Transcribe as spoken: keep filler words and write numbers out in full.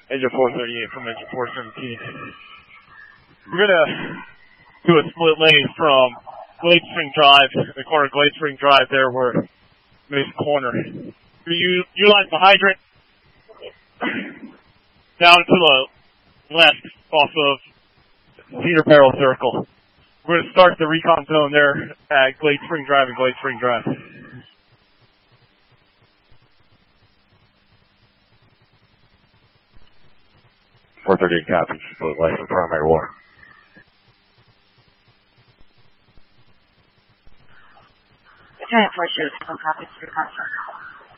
Engine four thirty-eight from engine four seventeen. We're gonna do a split lane from Glade Spring Drive, the corner of Glade Spring Drive there where Mason Corner. You utilize the hydrant down to the left off of Cedar Barrel Circle. We're going to start the recon zone there at Glade Spring Drive and Glade Spring Drive. four thirty-eight copies, split lane for primary war. Giant four shoes, one copies, recon zone.